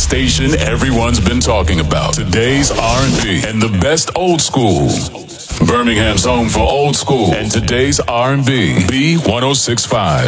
station everyone's been talking about. Today's R&B and the best old school. Birmingham's home for old school and today's R&B. B1065.